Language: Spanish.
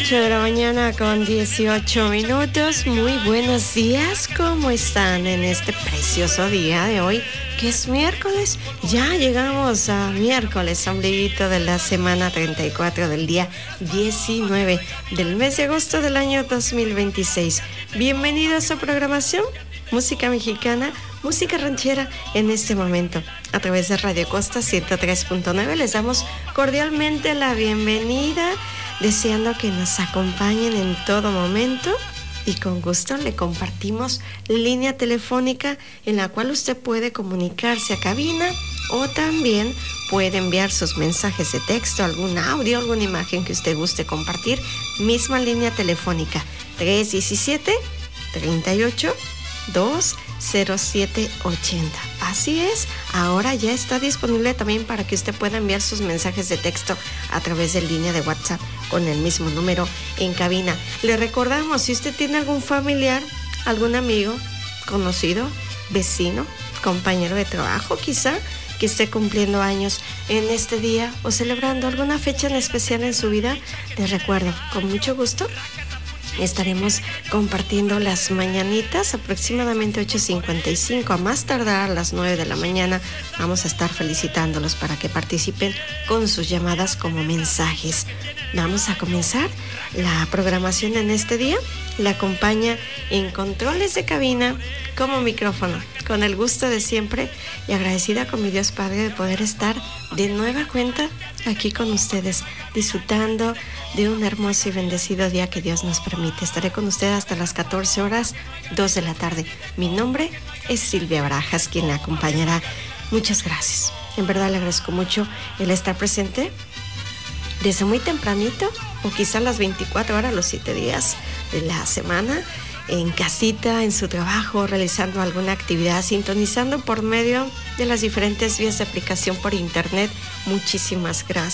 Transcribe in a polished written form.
8 de la mañana con 18 minutos. Muy buenos días, ¿cómo están en este precioso día de hoy? Que es miércoles, ya llegamos a miércoles, ombliguito de la semana 34 del día 19 del mes de agosto del año 2026. Bienvenidos a su programación, música mexicana, música ranchera en este momento. A través de Radio Costa 103.9 les damos cordialmente la bienvenida, deseando que nos acompañen en todo momento. Y con gusto le compartimos línea telefónica en la cual usted puede comunicarse a cabina o también puede enviar sus mensajes de texto, algún audio, alguna imagen que usted guste compartir. Misma línea telefónica 317-38-20780. Así es, ahora ya está disponible también para que usted pueda enviar sus mensajes de texto a través de línea de WhatsApp con el mismo número en cabina. Le recordamos, si usted tiene algún familiar, algún amigo, conocido, vecino, compañero de trabajo quizá, que esté cumpliendo años en este día o celebrando alguna fecha en especial en su vida, les recuerdo, con mucho gusto estaremos compartiendo las mañanitas aproximadamente 8:55, a más tardar a las 9 de la mañana. Vamos a estar felicitándolos para que participen con sus llamadas como mensajes. Vamos a comenzar la programación en este día. La acompaña en controles de cabina como micrófono, con el gusto de siempre y agradecida con mi Dios Padre de poder estar de nueva cuenta aquí con ustedes, disfrutando de un hermoso y bendecido día que Dios nos permite. Estaré con ustedes hasta las 14 horas, 2 de la tarde. Mi nombre es Silvia Barajas, quien la acompañará. Muchas gracias. En verdad le agradezco mucho el estar presente desde muy tempranito, o quizá las 24 horas, los 7 días de la semana, en casita, en su trabajo, realizando alguna actividad, sintonizando por medio de las diferentes vías de aplicación por internet. Muchísimas gracias.